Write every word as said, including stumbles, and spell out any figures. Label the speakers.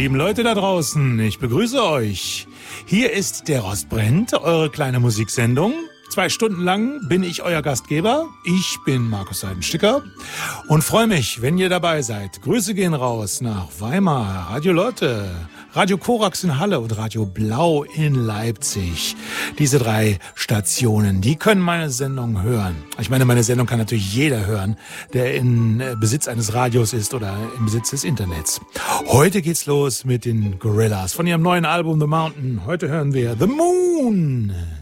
Speaker 1: lieben Leute da draußen, ich begrüße euch. Hier ist der Rost brennt, eure kleine Musiksendung. Zwei Stunden lang bin ich euer Gastgeber. Ich bin Markus Seidensticker und freue mich, wenn ihr dabei seid. Grüße gehen raus nach Weimar, Radio Lotte, Radio Korax in Halle und Radio Blau in Leipzig. Diese drei Stationen, die können meine Sendung hören. Ich meine, meine Sendung kann natürlich jeder hören, der in Besitz eines Radios ist oder im Besitz des Internets. Heute geht's los mit den Gorillaz von ihrem neuen Album The Mountain. Heute hören wir The Moon.